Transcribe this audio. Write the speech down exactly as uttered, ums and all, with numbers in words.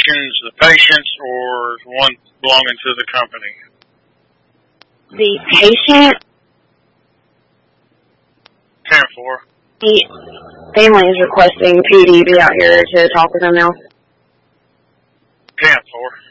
questions the patients or one belonging to the company? The patient? ten four. The family is requesting P D be out here to talk with them now. ten four.